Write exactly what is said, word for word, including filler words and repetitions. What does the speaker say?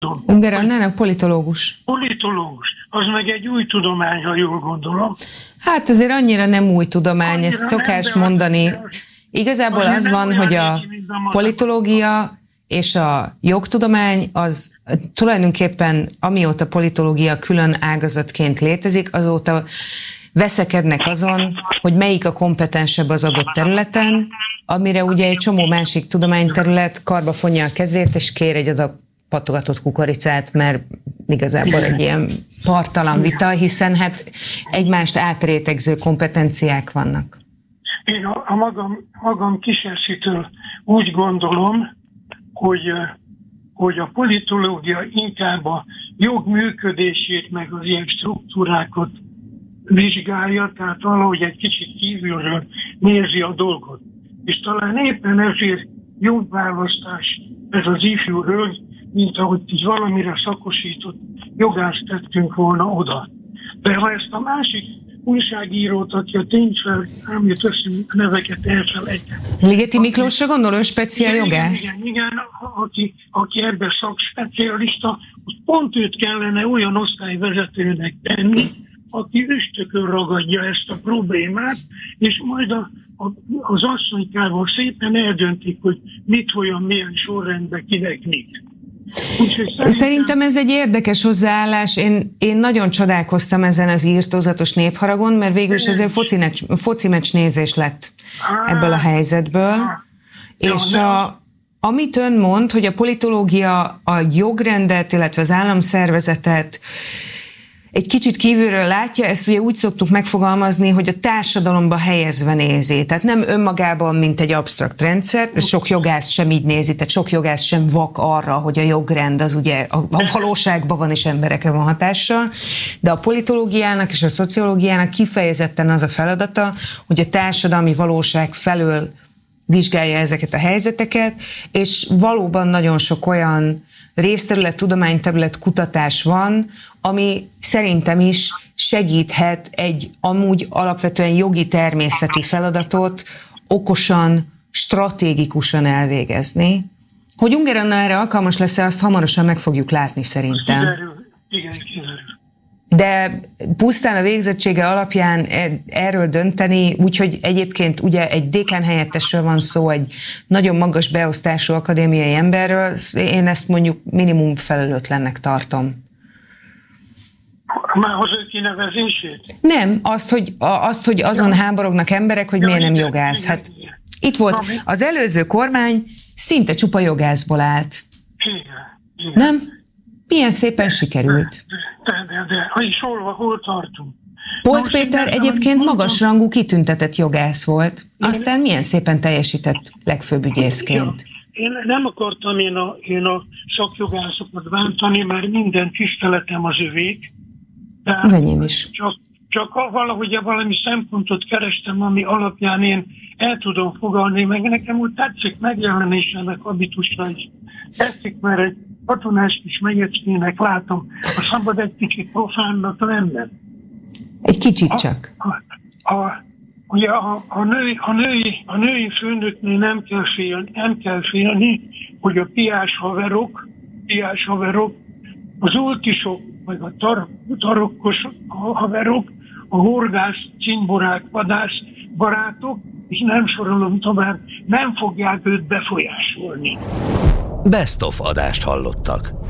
Ungár Annának politológus. Politológus. Az meg egy új tudomány, ha jól gondolom. Hát azért annyira nem új tudomány, Annyira ezt szokás nem, mondani. Az, Igazából az van, hogy a politológia és a jogtudomány az tulajdonképpen amióta politológia külön ágazatként létezik, azóta veszekednek azon, hogy melyik a kompetensebb az adott területen, amire ugye egy csomó másik tudományterület karba fonja a kezét, és kér egy adag patogatott kukoricát, mert igazából egy ilyen parttalan vita, hiszen hát egymást átrétegző kompetenciák vannak. Én a, a magam, magam kísérszitől úgy gondolom, hogy, hogy a politológia inkább a jog működését, meg az ilyen struktúrákat vizsgálja, tehát valahogy egy kicsit kívülről nézi a dolgot. És talán éppen ezért jobb választás ez az ifjú hölgy, mint ahogy így valamire szakosított jogászt tettünk volna oda. De ha ezt a másik újságírót, aki a tényfelé nem jut össze neveket elfelejtett. Ligeti Miklósra gondol, ő speciál jogász? Igen, igen, igen, aki, aki ebben szakspecialista, pont őt kellene olyan osztályvezetőnek tenni, aki üstökön ragadja ezt a problémát, és majd a, a, az asszonykával szépen eldöntik, hogy mit, olyan, milyen sorrendben, kinek mit. Szerintem... Szerintem ez egy érdekes hozzáállás. Én, én nagyon csodálkoztam ezen az írtózatos népharagon, mert végül is azért foci, foci meccs nézés lett ebből a helyzetből. És a, amit ön mond, hogy a politológia a jogrendet, illetve az államszervezetet egy kicsit kívülről látja, ezt ugye úgy szoktuk megfogalmazni, hogy a társadalomba helyezve nézi. Tehát nem önmagában, mint egy absztrakt rendszer, sok jogász sem így nézi, tehát sok jogász sem vak arra, hogy a jogrend az ugye a, a valóságban van és emberekre van hatással, de a politológiának és a szociológiának kifejezetten az a feladata, hogy a társadalmi valóság felől vizsgálja ezeket a helyzeteket, és valóban nagyon sok olyan részterület, tudományterület, kutatás van, ami szerintem is segíthet egy amúgy alapvetően jogi természetű feladatot okosan, stratégikusan elvégezni. Hogy Ungár Anna erre alkalmas lesz-e, azt hamarosan meg fogjuk látni szerintem. Kiderül. Igen, kiderül. De pusztán a végzettsége alapján erről dönteni, úgyhogy egyébként ugye egy dékán helyettesről van szó, egy nagyon magas beosztású akadémiai emberről, én ezt mondjuk minimum felelőtlennek tartom. Már az ő kinevezését? Nem, azt, hogy, azt, hogy azon ja. háborognak emberek, hogy ja, miért nem jogász. Hát igen. Itt volt, az előző kormány szinte csupa jogászból állt. Igen, igen. Nem? Milyen szépen de, sikerült. De, de, de, de, ha is hol, hol tartunk? Polt Most Péter egyébként magasrangú kitüntetett jogász volt. Aztán milyen szépen teljesített legfőbb ügyészként. Én nem akartam én a, én a szakjogászokat bántani, mert minden tiszteletem az övék. Az enyém is. Csak, csak valahogy valami szempontot kerestem, ami alapján én el tudom fogalni, meg nekem úgy tetszik megjelenésének habitusra is. Tetszik, mert egy katonás kis megyecskének látom, a szabad egy kicsit profánnak lenne. Egy kicsit csak. A, a, a, ugye a, a, női, a, női, a női főnöknél nem kell félni, nem kell félni, hogy a piás haverok, piás haverok, az ultisok, meg a tar, tarokkos haverok, a horgász, cimborák, vadász barátok, és nem sorolom tovább, nem fogják őt befolyásolni. Best of adást hallottak.